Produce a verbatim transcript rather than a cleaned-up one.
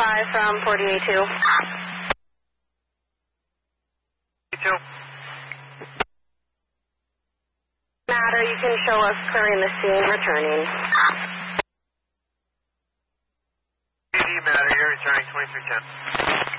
five from forty-eight two. two. Matter, you can show us clearing the scene, returning. Matter, you're returning twenty-three ten.